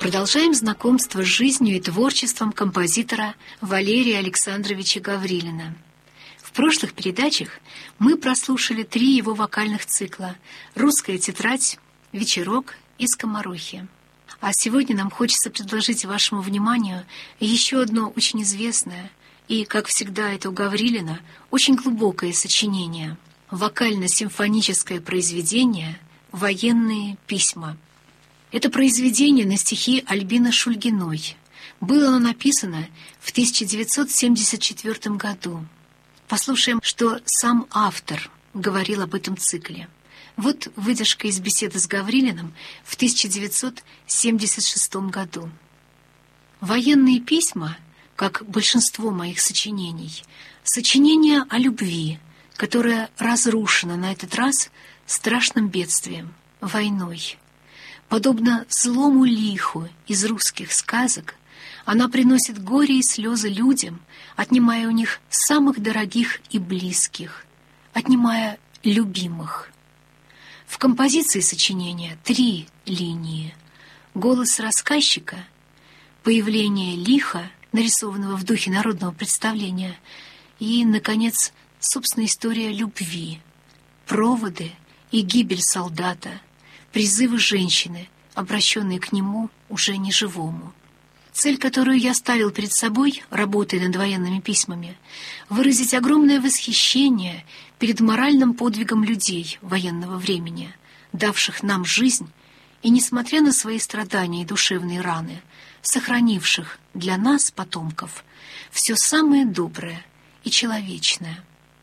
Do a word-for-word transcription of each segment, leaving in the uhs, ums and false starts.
Продолжаем знакомство с жизнью и творчеством композитора Валерия Александровича Гаврилина. В прошлых передачах мы прослушали три его вокальных цикла «Русская тетрадь», «Вечерок» и «Скоморохи». А сегодня нам хочется предложить вашему вниманию еще одно очень известное и, как всегда это у Гаврилина, очень глубокое сочинение — вокально-симфоническое произведение «Военные письма». Это произведение на стихи Альбины Шульгиной. Было оно написано в тысяча девятьсот семьдесят четвёртом году. Послушаем, что сам автор говорил об этом цикле. Вот выдержка из беседы с Гаврилиным в тысяча девятьсот семьдесят шестом году. «Военные письма, как большинство моих сочинений, сочинение о любви, которая разрушена на этот раз страшным бедствием — войной. Подобно злому лиху из русских сказок, она приносит горе и слезы людям, отнимая у них самых дорогих и близких, отнимая любимых. В композиции сочинения три линии: голос рассказчика, появление лиха, нарисованного в духе народного представления, и, наконец, собственная история любви, проводы и гибель солдата, призывы женщины, обращенные к нему уже неживому. Цель, которую я ставил перед собой, работая над военными письмами, выразить огромное восхищение перед моральным подвигом людей военного времени, давших нам жизнь и, несмотря на свои страдания и душевные раны, сохранивших для нас, потомков, все самое доброе и человечное».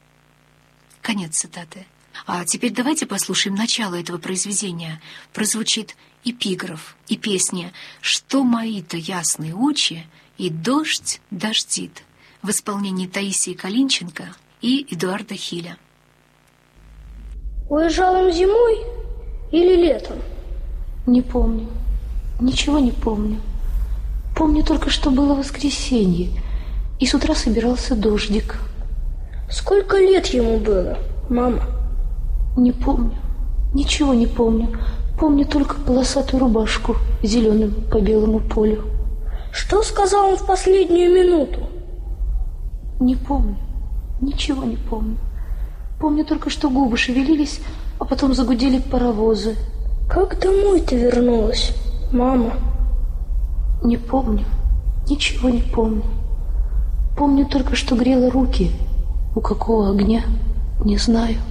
Конец цитаты. А теперь давайте послушаем начало этого произведения. Прозвучит эпиграф и песня «Что мои-то ясные очи» и «Дождь дождит» в исполнении Таисии Калинченко и Эдуарда Хиля. Уезжал он зимой или летом? Не помню. Ничего не помню. Помню только, что было воскресенье, и с утра собирался дождик. Сколько лет ему было, мама? Не помню. Ничего не помню. Помню только полосатую рубашку зеленым по белому полю. Что сказал он в последнюю минуту? Не помню. Ничего не помню. Помню только, что губы шевелились, а потом загудели паровозы. Как домой ты вернулась, мама? Не помню. Ничего не помню. Помню только, что грела руки. У какого огня? Не знаю.